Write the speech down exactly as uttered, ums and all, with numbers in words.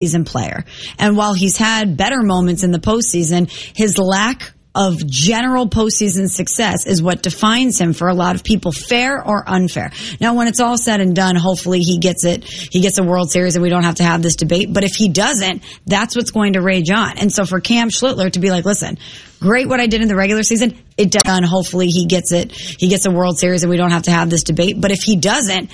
season player. And while he's had better moments in the postseason, his lack of general postseason success is what defines him for a lot of people, fair or unfair. Now, when it's all said and done, hopefully he gets it, he gets a World Series and we don't have to have this debate. But if he doesn't, that's what's going to rage on. And so for Cam Schlittler to be like, listen, great what I did in the regular season, it done. Hopefully he gets it, he gets a World Series and we don't have to have this debate. But if he doesn't,